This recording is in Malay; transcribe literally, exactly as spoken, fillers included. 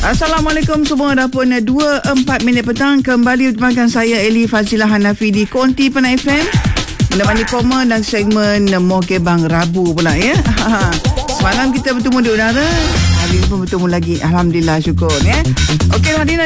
Assalamualaikum semua. Dah pun dua puluh empat minit petang. Kembali bertemankan saya Eli Fazilah Hanafi di Konti Penai F M, menemani koma dan segmen Moge Bang Rabu pula ya. Semalam kita bertemu di udara, hari ini pun bertemu lagi. Alhamdulillah, syukur ya. Okey Madina,